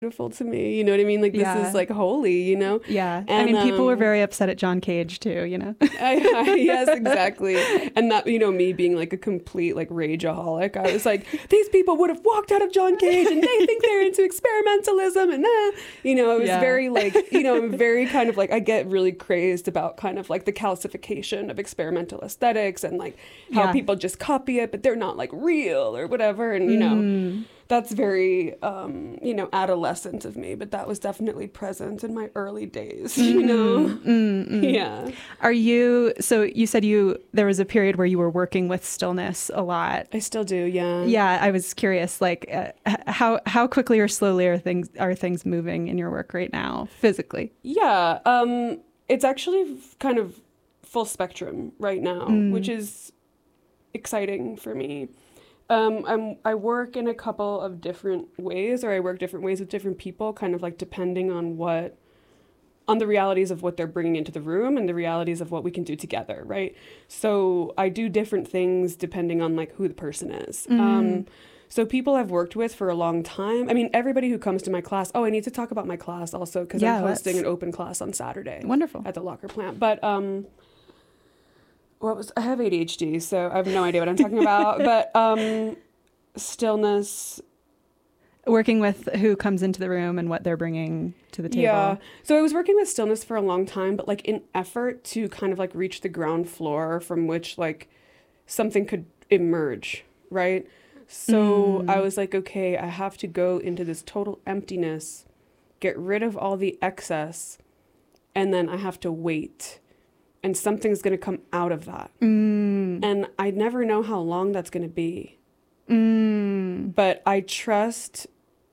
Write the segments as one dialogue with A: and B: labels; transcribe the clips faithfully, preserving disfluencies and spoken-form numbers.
A: beautiful to me. You know what I mean? Like, this
B: Yeah.
A: is like holy, you know?
B: Yeah.
A: And,
B: I mean, people
A: um,
B: were very upset at John Cage too, you know?
A: I, I, yes, exactly. And that, you know, me being like a complete like rageaholic, I was like, these people would have walked out of John Cage and they think they're into experimentalism and uh, you know, it was
B: Yeah.
A: very like, you know, I'm very kind of like, I get really crazed about kind of like the calcification of experimental aesthetics and like how
B: Yeah.
A: people just copy it, but they're not like real or whatever. And, you know,
B: Mm.
A: that's very, um, you know, adolescent of me, but that was definitely present in my early days, you know?
B: Mm, mm.
A: Yeah.
B: Are you, so you said you, there was a period where you were working with stillness a lot.
A: I still do, yeah.
B: Yeah, I was curious, like uh, h- how how quickly or slowly are things are things moving in your work right now, physically?
A: Yeah, um, it's actually kind of full spectrum right now,
B: Mm.
A: which is exciting for me. Um, I'm, I work in a couple of different ways, or I work different ways with different people, kind of like depending on what, on the realities of what they're bringing into the room and the realities of what we can do together, right? So I do different things depending on like who the person is.
B: Mm.
A: Um, so people I've worked with for a long time. I mean, everybody who comes to my class. Oh, I need to talk about my class also because
B: Yeah,
A: I'm hosting
B: let's-
A: an open class on Saturday
B: Wonderful.
A: at the Locker Plant. But um, what was I have A D H D, so I have no idea what I'm talking about. But um, stillness.
B: Working with who comes into the room and what they're bringing to the table.
A: Yeah. So I was working with stillness for a long time, but like in effort to kind of like reach the ground floor from which like something could emerge, right? So
B: Mm.
A: I was like, okay, I have to go into this total emptiness, get rid of all the excess, and then I have to wait. And something's going to come out of that.
B: Mm.
A: And I never know how long that's going to be.
B: Mm.
A: But I trust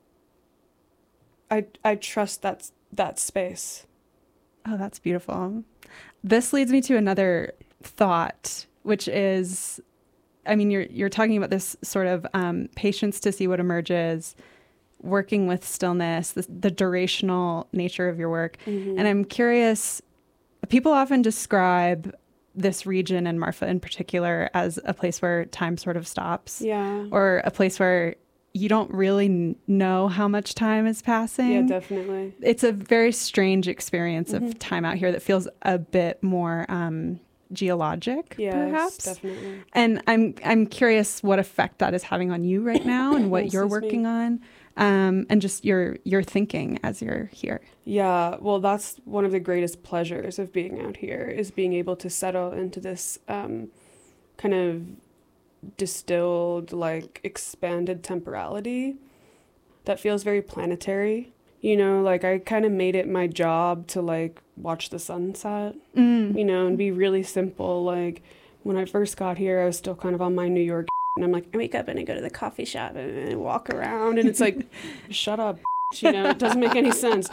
A: I I trust that that space.
B: Oh, that's beautiful. This leads me to another thought, which is, I mean, you're you're talking about this sort of um, patience to see what emerges, working with stillness, the, the durational nature of your work.
A: Mm-hmm.
B: And I'm curious, people often describe this region and Marfa in particular as a place where time sort of stops,
A: Yeah.
B: or a place where you don't really n- know how much time is passing.
A: Yeah, definitely.
B: It's a very strange experience
A: Mhm.
B: of time out here that feels a bit more um, geologic,
A: Yes,
B: perhaps.
A: definitely.
B: And I'm I'm curious what effect that is having on you right now and what you're
A: Excuse me.
B: working on, um, and just your your thinking as you're here.
A: Yeah, well, that's one of the greatest pleasures of being out here is being able to settle into this um, kind of distilled, like expanded temporality that feels very planetary. You know, like I kind of made it my job to like watch the sunset,
B: Mm.
A: you know, and be really simple. Like when I first got here, I was still kind of on my New York and I'm like, I wake up and I go to the coffee shop and I walk around and it's like, shut up, you know, it doesn't make any sense.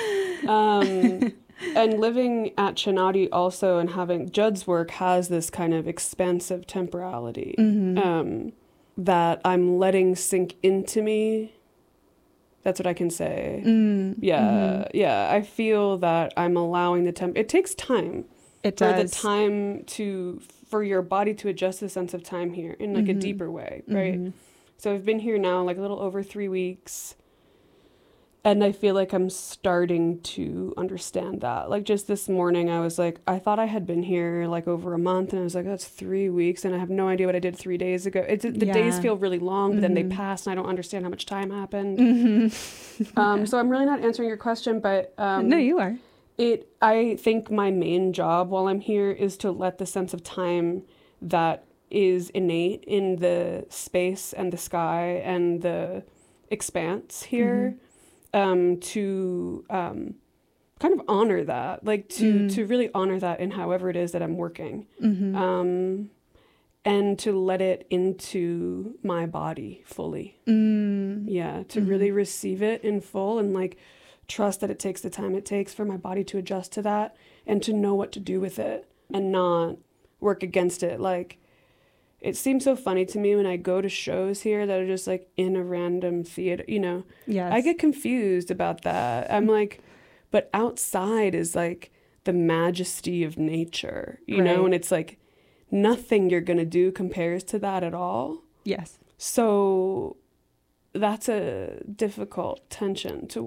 A: Um, and living at Chinati also and having Judd's work has this kind of expansive temporality
B: Mhm.
A: um, that I'm letting sink into me. That's what I can say.
B: Mm.
A: Yeah,
B: Mhm.
A: yeah. I feel that I'm allowing the temp. It takes time
B: It
A: for
B: does.
A: the time to for your body to adjust the sense of time here in like a
B: Mhm.
A: deeper way, right?
B: Mhm.
A: So I've been here now like a little over three weeks. And I feel like I'm starting to understand that. Like just this morning, I was like, I thought I had been here like over a month. And I was like, that's three weeks. And I have no idea what I did three days ago. It's, the days
B: Yeah.
A: feel really long, but then they
B: Mhm.
A: pass and I don't understand how much time happened.
B: Mhm.
A: Um, so I'm really not answering your question, but um,
B: no, you are.
A: it. I think my main job while I'm here is to let the sense of time that is innate in the space and the sky and the expanse here, um, to um, kind of honor that, like to
B: Mm.
A: to really honor that in however it is that I'm working,
B: Mhm.
A: um, and to let it into my body fully.
B: Mm.
A: Yeah, to
B: Mhm.
A: really receive it in full and like trust that it takes the time it takes for my body to adjust to that and to know what to do with it and not work against it. Like it seems so funny to me when I go to shows here that are just like in a random theater, you know.
B: Yes.
A: I get confused about that. I'm like, but outside is like the majesty of nature, you know,
B: Right.
A: and it's like nothing you're going to do compares to that at all.
B: Yes.
A: So that's a difficult tension to